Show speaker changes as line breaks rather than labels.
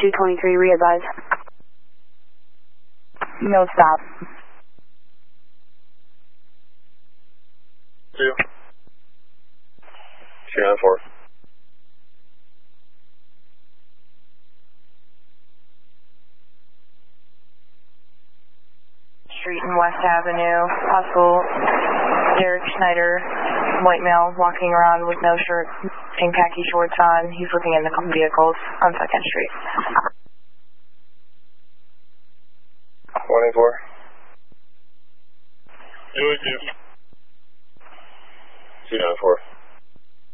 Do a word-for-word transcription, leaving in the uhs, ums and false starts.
two twenty-three, re-advise. No stop.
Two. two nine four.
Street and West Avenue, possible Derek Schneider, white male, walking around with no shirt and khaki shorts on. He's looking in the vehicles on second Street.
one eight four.
two eight two.